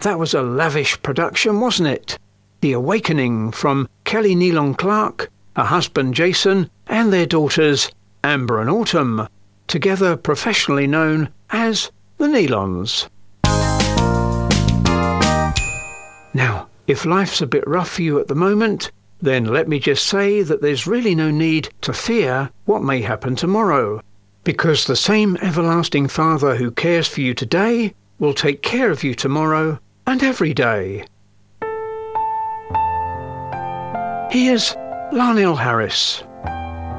that was a lavish production, wasn't it? The Awakening from Kelly Nealon Clark, her husband Jason, and their daughters Amber and Autumn, together professionally known as the Nealons. Now, if life's a bit rough for you at the moment, then let me just say that there's really no need to fear what may happen tomorrow, because the same everlasting Father who cares for you today will take care of you tomorrow and every day. Here's Lionel Harris.